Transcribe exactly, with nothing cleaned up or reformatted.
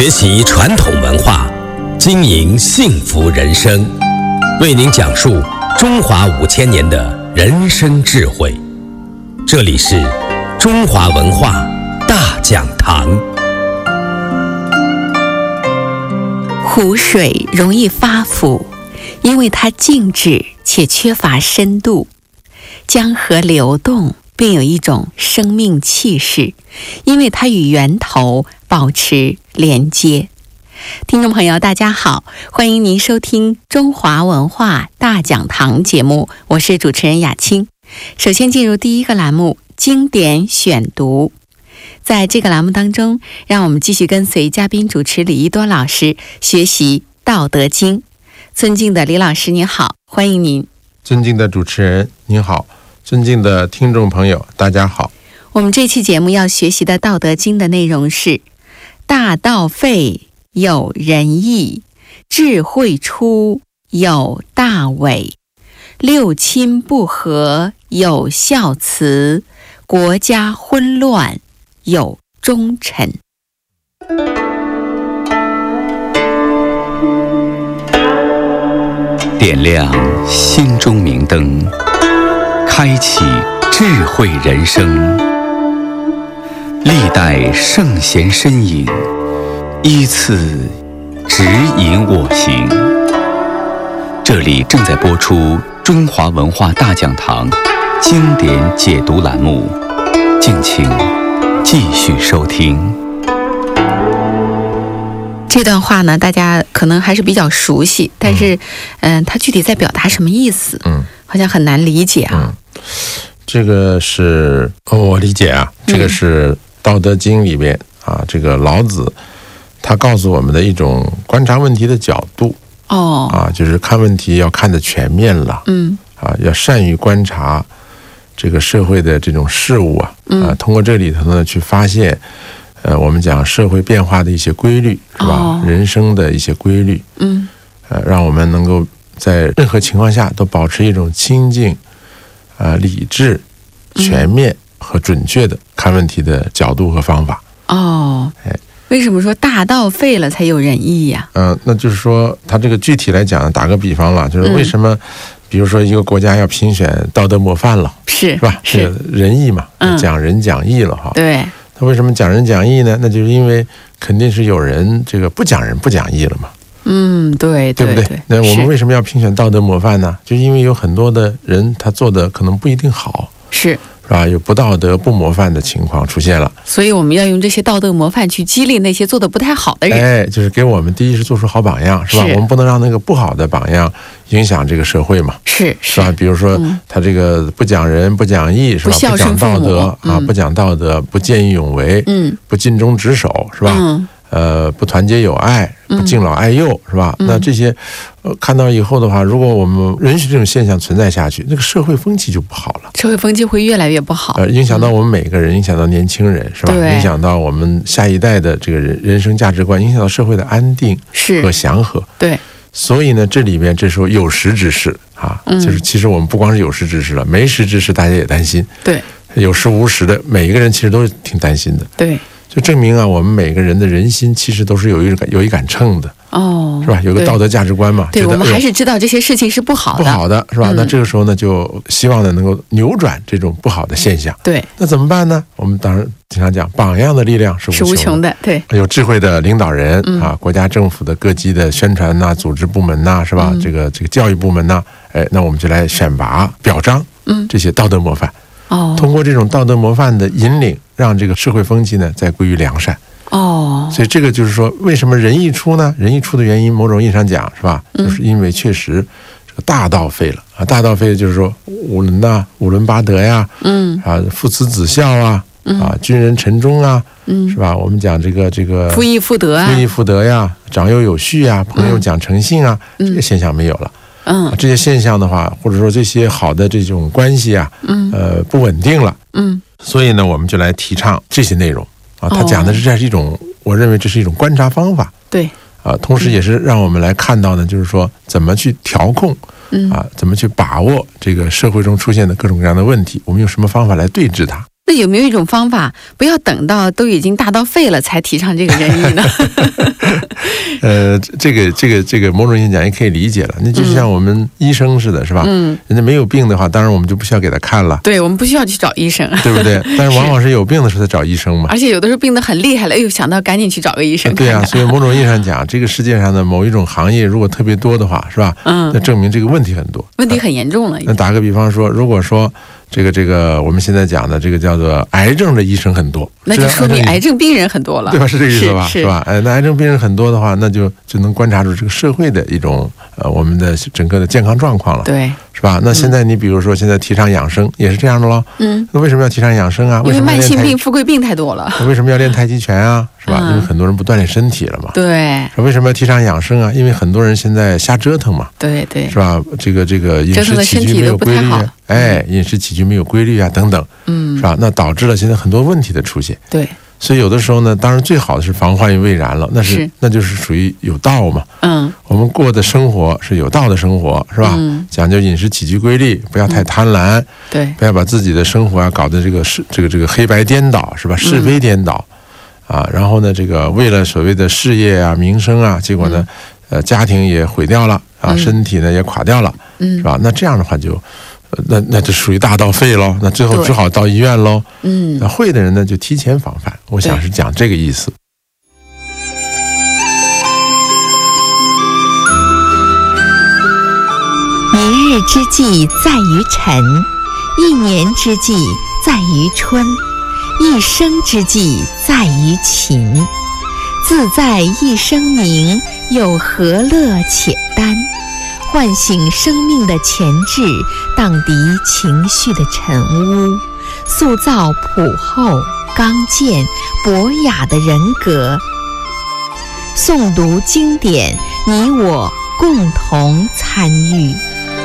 学习传统文化，经营幸福人生，为您讲述中华五千年的人生智慧。这里是中华文化大讲堂。 湖水容易发腐，因为它静止且缺乏深度。江河流动并有一种生命气势，因为它与源头保持连接。听众朋友大家好，欢迎您收听中华文化大讲堂节目，我是主持人雅青。首先进入第一个栏目，经典选读。在这个栏目当中，让我们继续跟随嘉宾主持李一多老师学习《道德经》。尊敬的李老师您好，欢迎您。 尊敬的主持人您好，尊敬的听众朋友大家好。 我们这期节目要学习的《道德经》的内容是：大道废，有仁义；智慧出，有大伪；六亲不和，有孝慈；国家混乱，有忠臣。 点亮心中明灯，开启智慧人生。历代圣贤身影，依次指引我行。这里正在播出中华文化大讲堂经典解读栏目，敬请继续收听。 这段话呢，大家可能还是比较熟悉，但是，嗯、呃，它具体在表达什么意思？嗯，好像很难理解啊。 嗯、这个是、哦、我理解啊，这个是《道德经》里边、嗯、啊，这个老子他告诉我们的一种观察问题的角度。哦，啊，就是看问题要看得全面了。嗯，啊，要善于观察这个社会的这种事物啊，嗯、啊，通过这里头呢去发现。呃，我们讲社会变化的一些规律，是吧？哦、人生的一些规律，嗯，呃，让我们能够在任何情况下都保持一种清静、呃理智、全面和准确的看问题的角度和方法。哦，哎， 为什么说大道废了才有仁义呀？ 嗯、呃，那就是说，他这个具体来讲，打个比方了，就是为什么，嗯、比如说一个国家要评选道德模范了， 是是吧？是仁义嘛，嗯、讲仁讲义了哈。 对。 那为什么讲仁讲义呢？那就是因为肯定是有人这个不讲仁不讲义了嘛。 嗯，对， 对不对？ 对对， 那我们为什么要评选道德模范呢？就是因为有很多的人他做的可能不一定好， 是是吧？有不道德不模范的情况出现了， 所以我们要用这些道德模范去激励那些做的不太好的人。 哎，就是给我们第一是做出好榜样，是吧？是我们不能让那个不好的榜样影响这个社会嘛， 是是吧？比如说、嗯、他这个不讲仁不讲义，是吧？不讲道德、嗯、啊，不讲道德，不见义勇为，嗯，不尽忠职守，是吧？嗯，呃，不团结友爱，不敬老爱幼，嗯、是吧？那这些，呃，看到以后的话，如果我们允许这种现象存在下去，那个社会风气就不好了， 社会风气会越来越不好， 呃，影响到我们每个人，影响到年轻人，是吧？影响到我们下一代的这个人人生价值观，影响到社会的安定和祥和， 对。 所以呢，这里面这时候有识之士啊，嗯、就是其实我们不光是有识之士了，没识之士大家也担心。对，有识无识的每一个人其实都是挺担心的。对，就证明啊，我们每个人的人心其实都是有一有一杆秤的。哦，是吧？有个道德价值观嘛。 对，我们还是知道这些事情是不好的。 不好的是吧？嗯、那这个时候呢，就希望呢能够扭转这种不好的现象。 对，那怎么办呢？我们当然经常讲，榜样的力量是无穷的。是无穷的，对。有智慧的领导人、嗯、啊，国家政府的各级的宣传呐、组织部门呐，是吧？嗯、这个这个教育部门呐，哎，那我们就来选拔、表彰，嗯，这些道德模范。哦，通过这种道德模范的引领，让这个社会风气呢再归于良善。哦，所以这个就是说，为什么仁义出呢？仁义出的原因，某种意义上讲，是吧？嗯、就是因为确实这个大道废了啊，大道废了就是说五伦呐、五伦八德呀，嗯啊，父慈子孝啊，嗯、啊，君仁臣忠啊，嗯，是吧？我们讲这个这个夫义妇德啊， 夫义妇德呀，长幼有序啊，朋友讲诚信啊，嗯、这个现象没有了。嗯、啊，这些现象的话，或者说这些好的这种关系啊，嗯，呃，不稳定了。嗯，所以呢，我们就来提倡这些内容。啊，他讲的是这是一种，哦、我认为这是一种观察方法。对，啊，同时也是让我们来看到呢，就是说怎么去调控，嗯，啊，怎么去把握这个社会中出现的各种各样的问题，我们用什么方法来对治它。 那有没有一种方法，不要等到都已经大到废了才提倡这个仁义呢？ 呃，这个这个这个某种意义讲也可以理解了，那就像我们医生似的，是吧？嗯，人家没有病的话，当然我们就不需要给他看了。 对，我们不需要去找医生， 对不对？但是往往是有病的时候才找医生嘛。 而且有的时候病得很厉害了，哎呦，想到赶紧去找个医生看看。 对啊，所以某种意义上讲，这个世界上的某一种行业如果特别多的话，是吧？嗯，那证明这个问题很多， 问题很严重了。 那打个比方说，如果说这个这个我们现在讲的这个叫做癌症的医生很多， 那就说明癌症病人很多了， 对吧？是这个意思吧？ 是, 是吧？哎，那癌症病人很多的话，那就就能观察出这个社会的一种呃我们的整个的健康状况了， 对， 是吧？那现在你比如说现在提倡养生也是这样的咯，嗯，那为什么要提倡养生啊？ 因为慢性病、富贵病太多了。 为什么要练太极拳啊？是吧？因为很多人不锻炼身体了嘛。 对。 为什么要提倡养生啊？因为很多人现在瞎折腾嘛。 对对。 是吧？这个这个饮食起居没有规律啊，哎，饮食起居没有规律啊，等等，嗯，是吧？那导致了现在很多问题的出现。 对。 所以有的时候呢，当然最好的是防患于未然了，那是, 是那就是属于有道嘛。嗯。我们过的生活是有道的生活，是吧？嗯。讲究饮食起居规律，不要太贪婪。嗯、 对。 不要把自己的生活啊搞得这个是这个这个黑白颠倒，是吧？是非颠倒。嗯啊，然后呢，这个为了所谓的事业啊、名声啊，结果呢，呃，家庭也毁掉了啊，身体呢也垮掉了，嗯，是吧？那这样的话就，那那就属于大到废喽，那最后只好到医院喽，嗯，那会的人呢就提前防范，我想是讲这个意思。 一日之计在于晨，一年之计在于春。一生之计在于勤，自在一生明，又何乐且耽？唤醒生命的潜质，荡涤情绪的沉污，塑造朴厚、刚健、博雅的人格。诵读经典，你我共同参与。